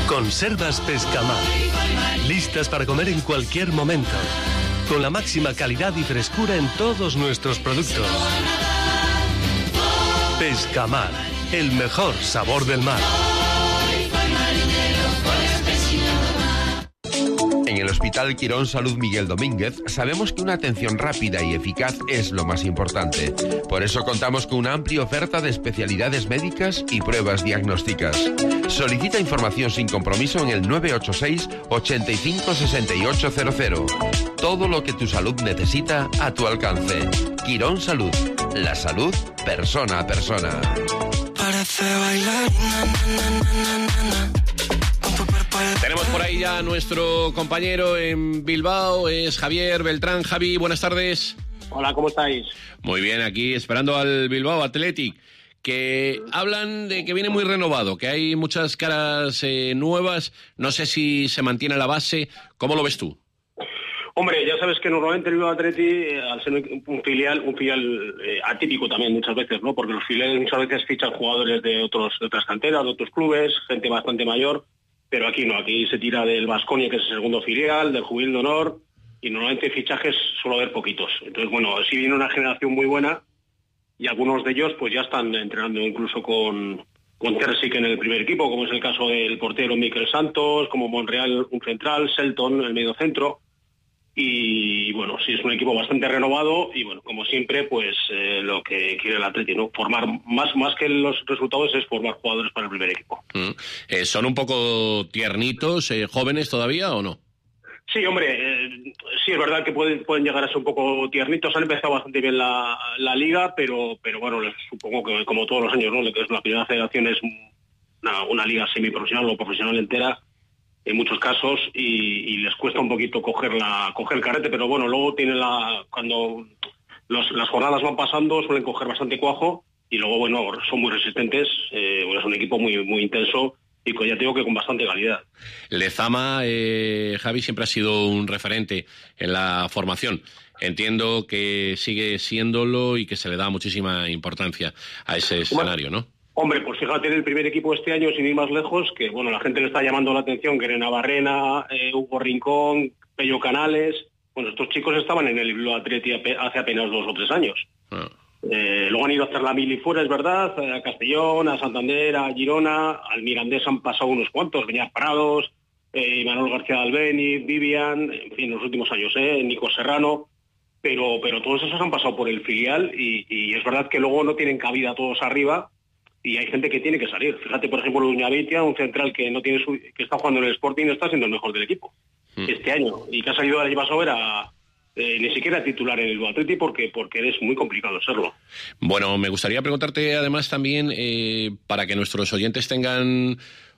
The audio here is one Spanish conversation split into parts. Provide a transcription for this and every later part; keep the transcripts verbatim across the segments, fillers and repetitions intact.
Conservas Pescamar. Listas para comer en cualquier momento. Con la máxima calidad y frescura en todos nuestros productos. Pescamar, el mejor sabor del mar. En el Hospital Quirón Salud Miguel Domínguez sabemos que una atención rápida y eficaz es lo más importante. Por eso contamos con una amplia oferta de especialidades médicas y pruebas diagnósticas. Solicita información sin compromiso en el nueve ocho seis, ochenta y cinco, sesenta y ocho cero cero. Todo lo que tu salud necesita a tu alcance. Quirón Salud. La salud persona a persona. Parece bailar, na, na, na, na, na, na. Tenemos por ahí ya a nuestro compañero en Bilbao, es Javier Beltrán. Javi, buenas tardes. Hola, ¿cómo estáis? Muy bien, aquí esperando al Bilbao Athletic, que hablan de que viene muy renovado, que hay muchas caras eh, nuevas. No sé si se mantiene la base. ¿Cómo lo ves tú? Hombre, ya sabes que normalmente el Bilbao Athletic, eh, al ser un filial, un filial eh, atípico también muchas veces, ¿no? Porque los filiales muchas veces fichan jugadores de otros de otras canteras, de otros clubes, gente bastante mayor. Pero aquí no, aquí se tira del Baskonia, que es el segundo filial, del Juvenil de Honor, y normalmente fichajes suele haber poquitos. Entonces, bueno, sí viene una generación muy buena, y algunos de ellos pues ya están entrenando incluso con, con Terzic en el primer equipo, como es el caso del portero Mikel Santos, como Monreal un central, Shelton el medio centro, y bueno, sí es un equipo bastante renovado, y bueno, como siempre, pues eh, lo que quiere el Atleti, ¿no? Formar, más, más que los resultados, es formar jugadores para el primer equipo. Mm. Eh, ¿Son un poco tiernitos, eh, jóvenes todavía o no? Sí, hombre, eh, sí es verdad que pueden, pueden llegar a ser un poco tiernitos, han empezado bastante bien la, la liga, pero pero bueno, les, supongo que como todos los años, ¿no? Lo que es la primera federación es una, una liga semiprofesional o profesional entera, en muchos casos, y, y les cuesta un poquito coger la coger el carrete, pero bueno, luego tiene la cuando los, las jornadas van pasando suelen coger bastante cuajo, y luego bueno, son muy resistentes, eh, bueno, es un equipo muy muy intenso y ya te digo que con bastante calidad. Lezama, eh, Javi, siempre ha sido un referente en la formación. Entiendo que sigue siéndolo y que se le da muchísima importancia a ese escenario, ¿no? Hombre, pues fíjate, en el primer equipo este año, sin ir más lejos, que bueno, la gente le está llamando la atención, que era Navarrena, eh, Hugo Rincón, Pello Canales. Bueno, estos chicos estaban en el Bilbao Athletic hace apenas dos o tres años. Ah. Eh, luego han ido a hacer la mili fuera, es verdad, a Castellón, a Santander, a Girona, al Mirandés han pasado unos cuantos, Beñat Prados, eh, Manuel García Albéniz, Vivian, en fin, en los últimos años, eh, Nico Serrano, pero pero todos esos han pasado por el filial, y, y es verdad que luego no tienen cabida todos arriba, y hay gente que tiene que salir. Fíjate, por ejemplo, Uñavitia, un central que no tiene su, que está jugando en el Sporting, está siendo el mejor del equipo mm. este año, y que ha salido el año pasado era eh, ni siquiera titular en el Atleti, porque porque es muy complicado serlo. Bueno, me gustaría preguntarte además también, eh, para que nuestros oyentes tengan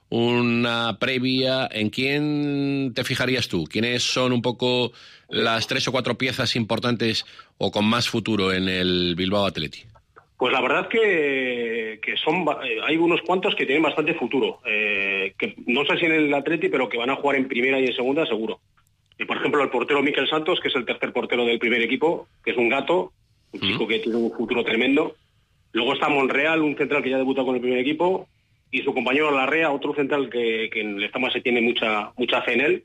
una previa, ¿en quién te fijarías tú? ¿Quiénes son un poco las tres o cuatro piezas importantes o con más futuro en el Bilbao Athletic? Pues la verdad que, que son hay unos cuantos que tienen bastante futuro, eh, que no sé si en el Atleti, pero que van a jugar en primera y en segunda seguro. Y por ejemplo, el portero Mikel Santos, que es el tercer portero del primer equipo, que es un gato, un chico que tiene un futuro tremendo. Luego está Monreal, un central que ya debutó con el primer equipo, y su compañero Larrea, otro central que, que en el Estama se tiene mucha mucha fe en él.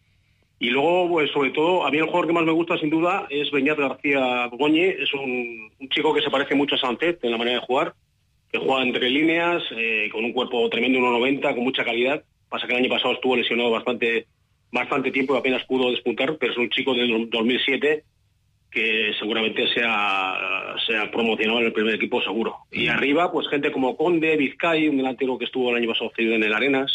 Y luego, pues sobre todo, a mí el jugador que más me gusta, sin duda, es Beñat García Goñi. Es un, un chico que se parece mucho a Sancet en la manera de jugar, que juega entre líneas, eh, con un cuerpo tremendo, uno noventa, con mucha calidad. Pasa que el año pasado estuvo lesionado bastante bastante tiempo y apenas pudo despuntar, pero es un chico del dos mil siete que seguramente sea, sea promocionado en el primer equipo seguro. Y arriba, pues gente como Conde, Vizcay, un delantero que estuvo el año pasado cedido en el Arenas,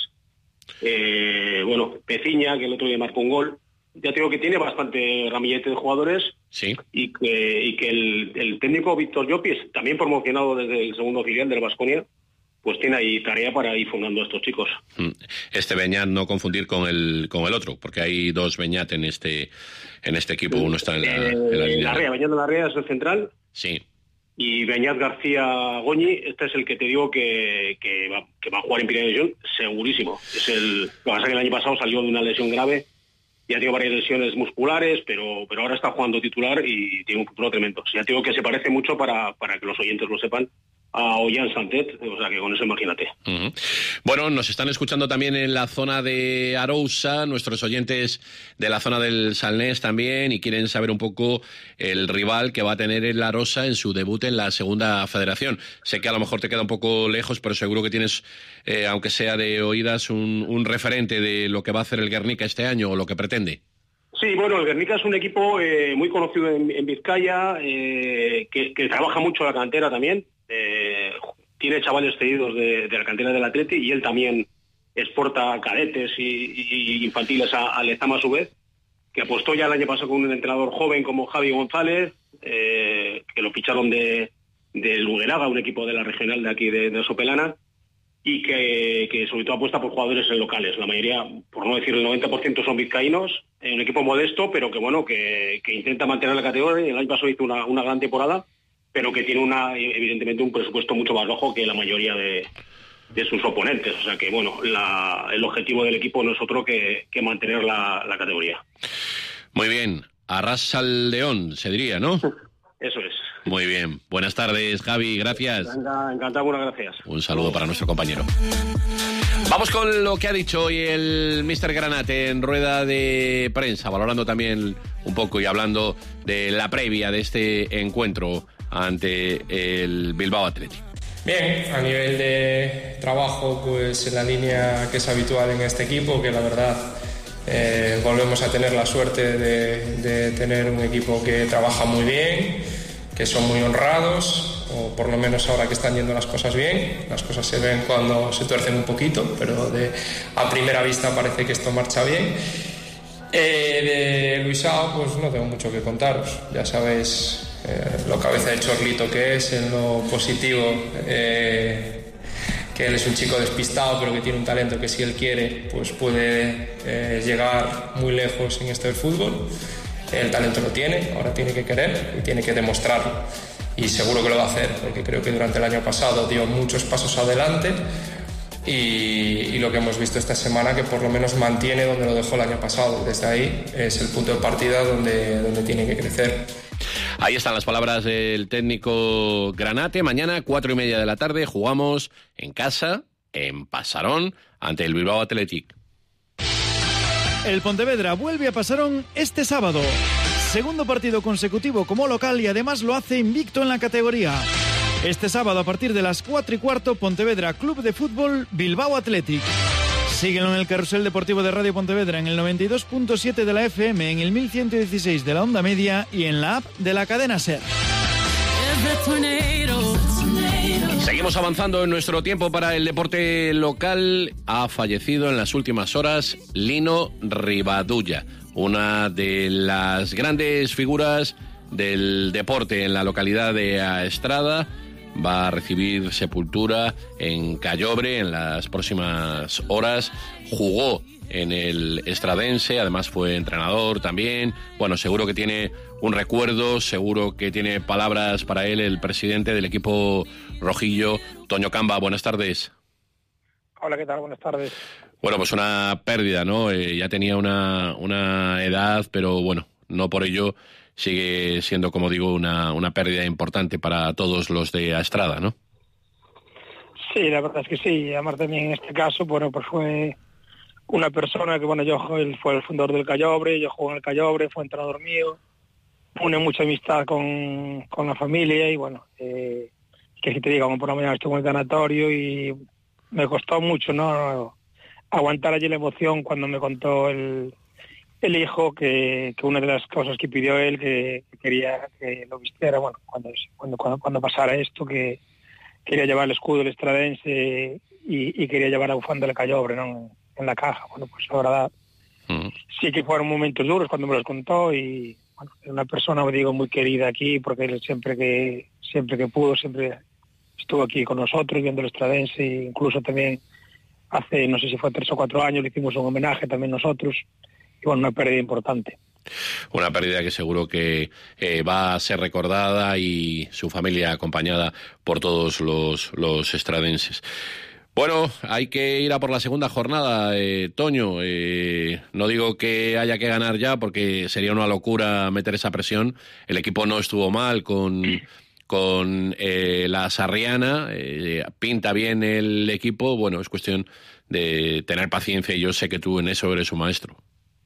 eh, bueno, Peciña, que el otro día marcó un gol. Ya te digo que tiene bastante ramillete de jugadores, sí. y que, y que el, el técnico Víctor Llopis, también promocionado desde el segundo filial del Baskonia, pues tiene ahí tarea para ir fundando a estos chicos. Este Beñat no confundir con el con el otro, porque hay dos Beñat en este en este equipo, uno está en la, eh, en la línea. Larrea, Beñat de Larrea es el central. Sí. Y Beñat García Goñi, este es el que te digo que, que, va, que va a jugar en primera división, segurísimo. Es el, lo que pasa es que el año pasado salió de una lesión grave, ya tiene varias lesiones musculares, pero pero ahora está jugando titular y tiene un futuro tremendo. Ya te digo que se parece mucho, para, para que los oyentes lo sepan, a Ollán Santet, o sea que con eso imagínate. Uh-huh. Bueno, nos están escuchando también en la zona de Arousa, nuestros oyentes de la zona del Salnés también, y quieren saber un poco el rival que va a tener el Arosa en su debut en la Segunda Federación. Sé que a lo mejor te queda un poco lejos, pero seguro que tienes, eh, aunque sea de oídas, un, un referente de lo que va a hacer el Guernica este año o lo que pretende. Sí, bueno, el Guernica es un equipo eh, muy conocido en, en Vizcaya, eh, que, que trabaja mucho la cantera también. Eh, tiene chavales cedidos de, de la cantera del Atleti y él también exporta cadetes y, y infantiles a, a Lezama a su vez, que apostó ya el año pasado con un entrenador joven como Javi González, eh, que lo ficharon de, de Lugueraga, un equipo de la regional de aquí de, de Sopelana, y que, que sobre todo apuesta por jugadores locales. La mayoría, por no decir el noventa por ciento, son vizcaínos, eh, un equipo modesto, pero que bueno, que, que intenta mantener la categoría. El año pasado hizo una, una gran temporada, pero que tiene una evidentemente un presupuesto mucho más bajo que la mayoría de, de sus oponentes. O sea que, bueno, la, el objetivo del equipo no es otro que, que mantener la, la categoría. Muy bien. Arrasa al león, se diría, ¿no? Eso es. Muy bien. Buenas tardes, Javi. Gracias. Venga, encantado, buenas gracias. Un saludo para nuestro compañero. Vamos con lo que ha dicho hoy el míster Granate en rueda de prensa, valorando también un poco y hablando de la previa de este encuentro ante el Bilbao Athletic. Bien, a nivel de trabajo, pues en la línea que es habitual en este equipo, que la verdad eh, volvemos a tener la suerte de, de tener un equipo que trabaja muy bien, que son muy honrados, o por lo menos ahora que están yendo las cosas bien. Las cosas se ven cuando se tuercen un poquito, pero de, a primera vista parece que esto marcha bien. Eh, de Luisao, pues no tengo mucho que contaros, ya sabéis eh, lo cabeza de chorlito que es, en lo positivo, eh, que él es un chico despistado, pero que tiene un talento que si él quiere, pues puede eh, llegar muy lejos en esto del fútbol. El talento lo tiene, ahora tiene que querer y tiene que demostrarlo, y seguro que lo va a hacer, porque creo que durante el año pasado dio muchos pasos adelante. Y, y lo que hemos visto esta semana, que por lo menos mantiene donde lo dejó el año pasado. Desde ahí es el punto de partida donde, donde tiene que crecer. Ahí están las palabras del técnico Granate. Mañana, cuatro y media de la tarde, jugamos en casa, en Pasarón, ante el Bilbao Athletic. El Pontevedra vuelve a Pasarón este sábado. Segundo partido consecutivo como local y además lo hace invicto en la categoría. Este sábado a partir de las cuatro y cuarto, Pontevedra Club de Fútbol Bilbao Athletic. Síguelo en el carrusel deportivo de Radio Pontevedra en el noventa y dos punto siete de la F M, en el mil ciento dieciséis de la onda media y en la app de la cadena SER. Seguimos avanzando en nuestro tiempo para el deporte local. Ha fallecido en las últimas horas Lino Rivadulla, una de las grandes figuras del deporte en la localidad de Aestrada. Va a recibir sepultura en Callobre en las próximas horas. Jugó en el Estradense, además fue entrenador también. Bueno, seguro que tiene un recuerdo, seguro que tiene palabras para él el presidente del equipo rojillo, Toño Camba. Buenas tardes. Hola, ¿qué tal? Buenas tardes. Bueno, pues una pérdida, ¿no? Eh, ya tenía una, una edad, pero bueno, no por ello sigue siendo, como digo, una, una pérdida importante para todos los de Aestrada, ¿no? Sí, la verdad es que sí. Además también en este caso, bueno, pues fue una persona que, bueno, yo él fue el fundador del Callobre, yo jugué en el Callobre, fue entrenador mío, une mucha amistad con, con la familia y, bueno, eh, que si te digo, como por la mañana estuve en el sanatorio y me costó mucho, ¿no?, aguantar allí la emoción cuando me contó el... el hijo que, que una de las cosas que pidió él, que, que quería que lo vistiera, bueno, cuando, cuando, cuando, cuando pasara esto, que quería llevar el escudo del Estradense y, y quería llevar la bufanda del Callobre, ¿no?, en, en la caja. Bueno, pues la verdad, uh-huh. sí que fueron momentos duros cuando me los contó y, bueno, es una persona, me digo, muy querida aquí, porque él siempre que, siempre que pudo, siempre estuvo aquí con nosotros viendo el Estradense, e incluso también hace, no sé si fue tres o cuatro años, le hicimos un homenaje también nosotros. Y bueno, una pérdida importante. Una pérdida que seguro que eh, va a ser recordada y su familia acompañada por todos los, los estradenses. Bueno, hay que ir a por la segunda jornada, eh, Toño. Eh, no digo que haya que ganar ya porque sería una locura meter esa presión. El equipo no estuvo mal con, con eh, la Sarriana, eh, pinta bien el equipo, bueno, es cuestión de tener paciencia y yo sé que tú en eso eres un maestro.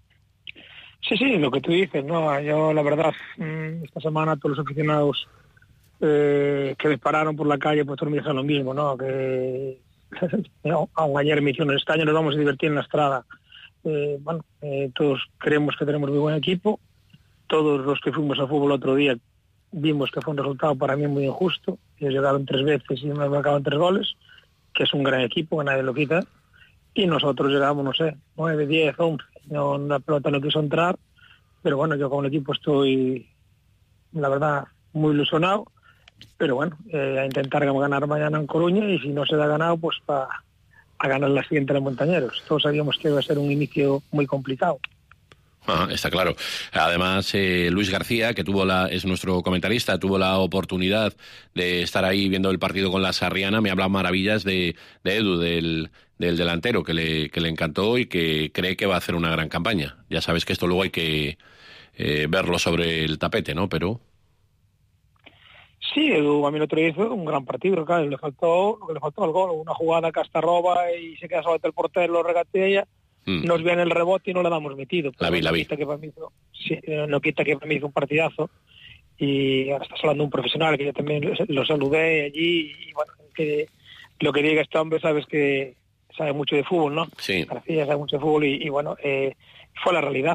Sí, sí, lo que tú dices, ¿no? Yo, la verdad, esta semana todos los aficionados eh, que me pararon por la calle, pues todos me dijeron lo mismo, ¿no? Que aún ayer me dijeron, este año nos vamos a divertir en la Estrada. Eh, bueno, eh, todos creemos que tenemos muy buen equipo. Todos los que fuimos al fútbol otro día vimos que fue un resultado para mí muy injusto. Ellos llegaron tres veces y nos marcaban tres goles, que es un gran equipo, que nadie lo quita. Y nosotros llegamos, no sé, nueve, diez, once. No, la pelota no quiso entrar, pero bueno, yo con el equipo estoy, la verdad, muy ilusionado. Pero bueno, eh, a intentar ganar mañana en Coruña y si no se da ganado, pues para a ganar la siguiente a los Montañeros. Todos sabíamos que iba a ser un inicio muy complicado. Ah, está claro. Además, eh, Luis García, que tuvo la, es nuestro comentarista, tuvo la oportunidad de estar ahí viendo el partido con la Sarriana, me habla maravillas de, de Edu, del, del delantero, que le, que le encantó y que cree que va a hacer una gran campaña. Ya sabes que esto luego hay que eh, verlo sobre el tapete, ¿no? Pero... Sí, Edu a mí el otro día hizo un gran partido, claro, le faltó lo que le faltó el gol, una jugada que hasta roba y se queda solo el portero, lo regatea, mm. nos viene el rebote y no le damos metido. La vi, la vi. No quita que para mí hizo, sí, no quita que para mí hizo un partidazo y ahora estás hablando de un profesional que yo también lo, lo saludé allí y bueno, que lo que diga este hombre sabes que sabe mucho de fútbol, ¿no? Sí. García sabe mucho de fútbol y, y bueno, eh, fue la realidad.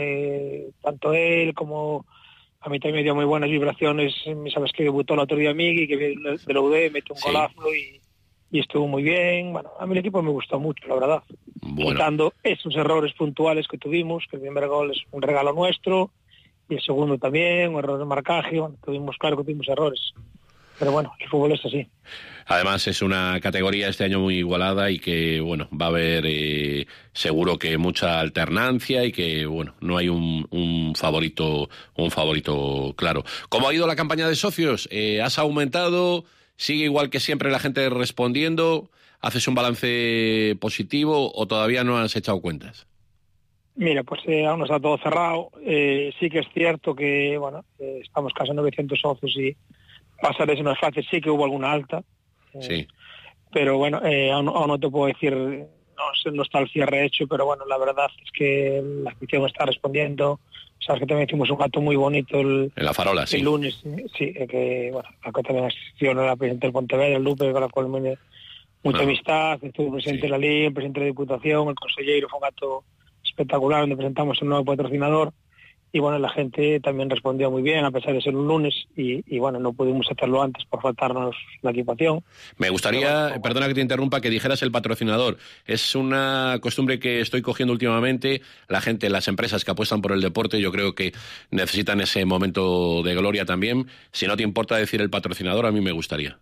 Eh, tanto él como... A mí también me dio muy buenas vibraciones, sabes que debutó el otro día Migui, que de la U D metió un sí. golazo y, y estuvo muy bien. Bueno, a mí el equipo me gustó mucho, la verdad. Bueno. Quitando esos errores puntuales que tuvimos, que el primer gol es un regalo nuestro, y el segundo también, un error de marcaje, bueno, tuvimos, claro que tuvimos errores. Pero bueno, el fútbol es así. Además es una categoría este año muy igualada y que, bueno, va a haber eh, seguro que mucha alternancia y que, bueno, no hay un, un favorito un favorito claro. ¿Cómo ha ido la campaña de socios? Eh, ¿Has aumentado? ¿Sigue igual que siempre la gente respondiendo? ¿Haces un balance positivo o todavía no has echado cuentas? Mira, pues eh, aún no está todo cerrado. Eh, sí que es cierto que, bueno, eh, estamos casi en novecientos socios y pasar eso no es fácil, sí que hubo alguna alta, eh, sí. pero bueno, eh, aún, aún no te puedo decir, no, no está el cierre hecho, pero bueno, la verdad es que la afición está respondiendo. Sabes que también hicimos un acto muy bonito el, en la Farola, el sí. lunes, sí, que bueno, acá también asistió la presidenta del Pontevedra, el Lupe, con la cual me, mucha ah, amistad, estuvo presente sí. la Liga, el presidente de la Diputación, el consejero, fue un acto espectacular donde presentamos un nuevo patrocinador. Y bueno, la gente también respondió muy bien, a pesar de ser un lunes, y, y bueno, no pudimos hacerlo antes por faltarnos la equipación. Me gustaría, bueno, perdona que te interrumpa, que dijeras el patrocinador. Es una costumbre que estoy cogiendo últimamente. La gente, las empresas que apuestan por el deporte, yo creo que necesitan ese momento de gloria también. Si no te importa decir el patrocinador, a mí me gustaría.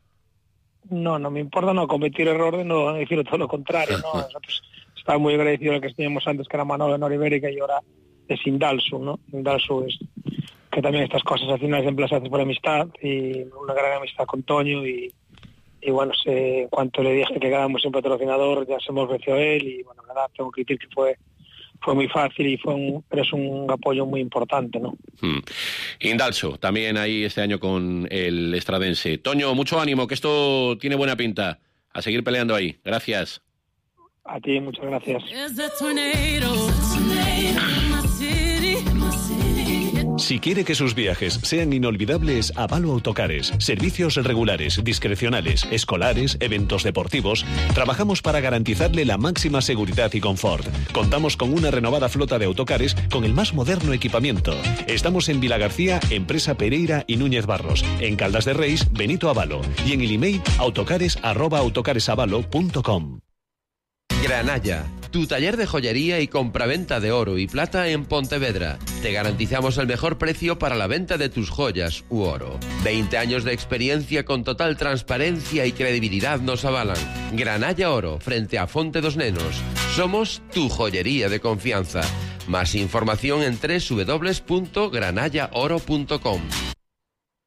No, no me importa no cometer error de no decir todo lo contrario. ¿no? Nosotros estamos muy agradecidos a lo que teníamos antes, que era Manolo en Ibérica, y ahora es Indalsu, ¿no? Indalsu es que también estas cosas al final siempre las haces por amistad y una gran amistad con Toño y, y bueno, sé, en cuanto le dije que quedábamos en patrocinador ya se me ofreció él y bueno, la verdad tengo que decir que fue fue muy fácil y fue un, pero es un apoyo muy importante, ¿no? Hmm. Indalsu, también ahí este año con el estradense. Toño, mucho ánimo, que esto tiene buena pinta. A seguir peleando ahí. Gracias. A ti, muchas gracias. Si quiere que sus viajes sean inolvidables, Avalo Autocares. Servicios regulares, discrecionales, escolares, eventos deportivos. Trabajamos para garantizarle la máxima seguridad y confort. Contamos con una renovada flota de autocares con el más moderno equipamiento. Estamos en Vilagarcía, Empresa Pereira y Núñez Barros. En Caldas de Reis, Benito Avalo. Y en el email autocares arroba autocaresavalo punto com. Granalla, tu taller de joyería y compraventa de oro y plata en Pontevedra. Te garantizamos el mejor precio para la venta de tus joyas u oro. veinte años de experiencia con total transparencia y credibilidad nos avalan. Granalla Oro, frente a Fonte dos Nenos. Somos tu joyería de confianza. Más información en doble u doble u doble u punto granalla oro punto com.